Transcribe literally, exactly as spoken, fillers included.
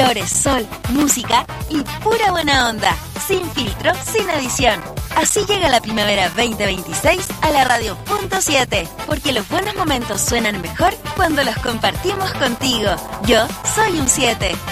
colores, sol, música y pura buena onda. Sin filtro, sin edición. Así llega la primavera veinte veintiséis a la radio punto siete, porque los buenos momentos suenan mejor cuando los compartimos contigo. Yo soy un siete.